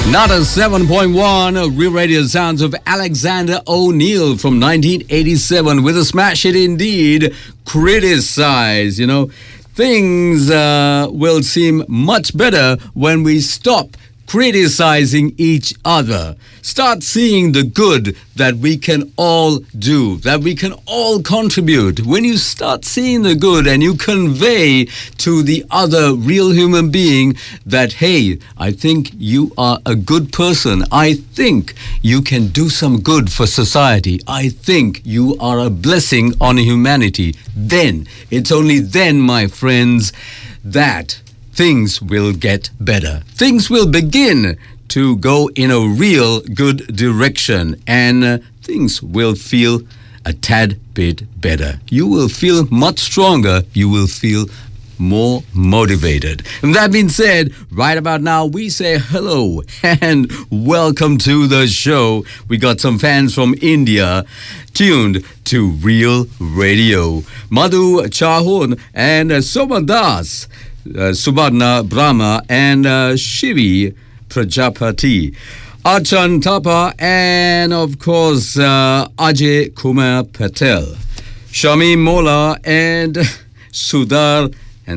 Not a 7.1 Real Radio sounds of Alexander O'Neal from 1987 with a smash hit indeed, Criticize. You know, things will seem much better when we stop criticizing each other. Start seeing the good that we can all do, that we can all contribute. When you start seeing the good and you convey to the other real human being that, hey, I think you are a good person. I think you can do some good for society. I think you are a blessing on humanity. Then, it's only then, my friends, that things will get better. Things will begin to go in a real good direction, and things will feel a tad bit better. You will feel much stronger. You will feel more motivated. And that being said, right about now, we say hello and welcome to the show. We got some fans from India tuned to Real Radio. Madhu Chahun and Somadas, Subarna Brahma and Shivi Prajapati, Achan Tapa, and of course Ajay Kumar Patel, Shami Mola, and Sudhir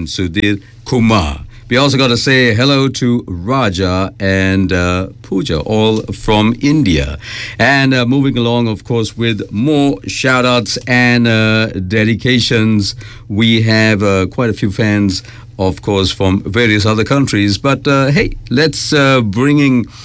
Kumar. We also got to say hello to Raja and Pooja, all from India. And moving along, of course, with more shout-outs and dedications. We have quite a few fans, of course, from various other countries. But hey, let's bring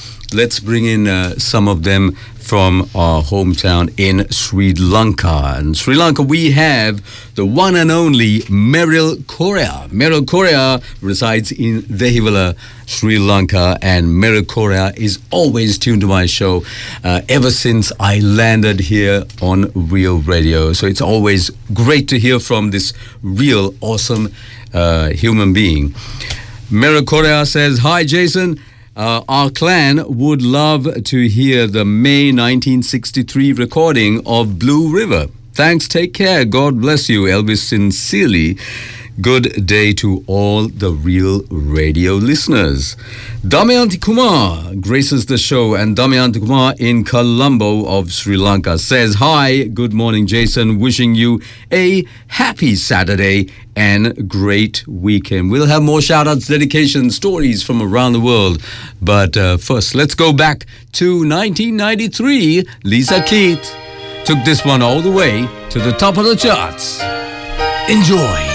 in some of them from our hometown in Sri Lanka. In Sri Lanka, we have the one and only Meryl Correa. Meryl Correa resides in Dehiwala, Sri Lanka, and Meryl Correa is always tuned to my show ever since I landed here on Real Radio. So it's always great to hear from this real awesome human being. Meryl Correa says, "Hi, Jason. Our clan would love to hear the May 1963 recording of Blue River. Thanks, take care. God bless you, Elvis. Sincerely, good day to all the Real Radio listeners." Damayanti Kumar graces the show, and Damayanti Kumar in Colombo of Sri Lanka says, "Hi, good morning, Jason. Wishing you a happy Saturday and great weekend." We'll have more shout-outs, dedications, stories from around the world. But first, let's go back to 1993. Lisa Keith took this one all the way to the top of the charts. Enjoy.